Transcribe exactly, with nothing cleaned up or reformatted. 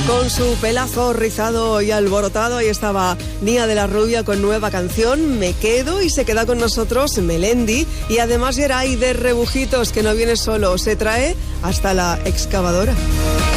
Con su pelazo rizado y alborotado, ahí estaba Nia de la Rubia con nueva canción, Me Quedo, y se queda con nosotros Melendi, y además Geray de Rebujitos, que no viene solo, se trae hasta la excavadora.